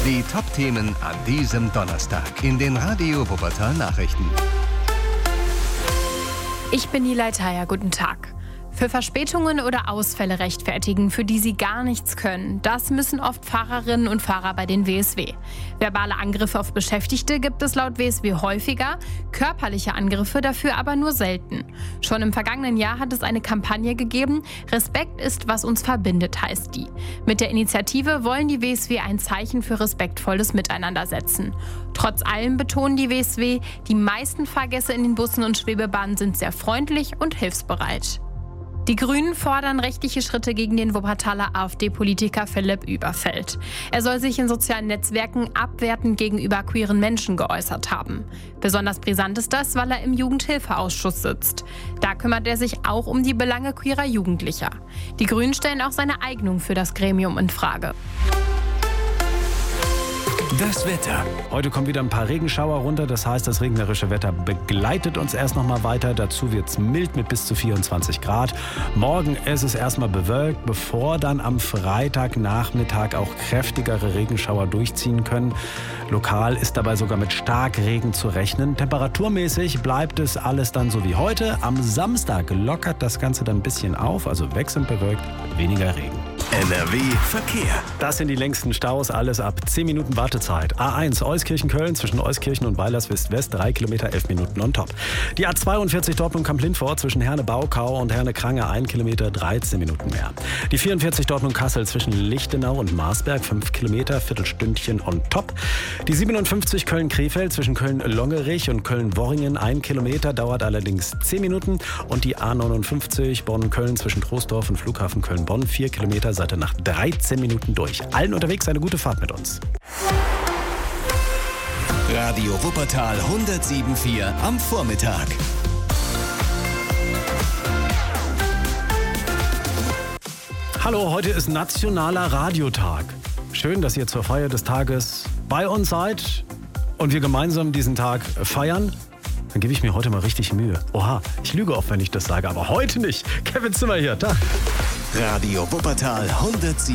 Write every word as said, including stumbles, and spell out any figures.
Die Top-Themen an diesem Donnerstag in den Radio Wuppertal Nachrichten. Ich bin Nilay Taya, guten Tag. Für Verspätungen oder Ausfälle rechtfertigen, für die sie gar nichts können, das müssen oft Fahrerinnen und Fahrer bei den W S W. Verbale Angriffe auf Beschäftigte gibt es laut W S W häufiger, körperliche Angriffe dafür aber nur selten. Schon im vergangenen Jahr hat es eine Kampagne gegeben, Respekt ist, was uns verbindet, heißt die. Mit der Initiative wollen die W S W ein Zeichen für respektvolles Miteinander setzen. Trotz allem betonen die W S W, die meisten Fahrgäste in den Bussen und Schwebebahnen sind sehr freundlich und hilfsbereit. Die Grünen fordern rechtliche Schritte gegen den Wuppertaler AfD-Politiker Philipp Überfeld. Er soll sich in sozialen Netzwerken abwertend gegenüber queeren Menschen geäußert haben. Besonders brisant ist das, weil er im Jugendhilfeausschuss sitzt. Da kümmert er sich auch um die Belange queerer Jugendlicher. Die Grünen stellen auch seine Eignung für das Gremium in Frage. Das Wetter. Heute kommen wieder ein paar Regenschauer runter, das heißt, das regnerische Wetter begleitet uns erst noch mal weiter. Dazu wird es mild mit bis zu vierundzwanzig Grad. Morgen ist es erstmal bewölkt, bevor dann am Freitagnachmittag auch kräftigere Regenschauer durchziehen können. Lokal ist dabei sogar mit Starkregen zu rechnen. Temperaturmäßig bleibt es alles dann so wie heute. Am Samstag lockert das Ganze dann ein bisschen auf, also wechselnd bewölkt, weniger Regen. N R W Verkehr. Das sind die längsten Staus, alles ab zehn Minuten Wartezeit. A eins Euskirchen-Köln zwischen Euskirchen und Weilerswist-West, drei Kilometer, elf Minuten on top. Die A zweiundvierzig Dortmund-Kamp-Lindfort zwischen Herne-Baukau und Herne-Krange, ein Kilometer, dreizehn Minuten mehr. Die vierundvierzig Dortmund-Kassel zwischen Lichtenau und Marsberg, fünf Kilometer, Viertelstündchen on top. Die siebenundfünfzig Köln-Krefeld zwischen Köln-Longerich und Köln-Worringen, ein Kilometer, dauert allerdings zehn Minuten. Und die A neunundfünfzig Bonn-Köln zwischen Troisdorf und Flughafen Köln-Bonn, vier Kilometer, seid ihr nach dreizehn Minuten durch. Allen unterwegs eine gute Fahrt mit uns. Radio Wuppertal hundertsieben Komma vier am Vormittag. Hallo, heute ist Nationaler Radiotag. Schön, dass ihr zur Feier des Tages bei uns seid und wir gemeinsam diesen Tag feiern. Dann gebe ich mir heute mal richtig Mühe. Oha, ich lüge oft, wenn ich das sage, aber heute nicht. Kevin Zimmer hier, Tag. Radio Wuppertal hundertsieben.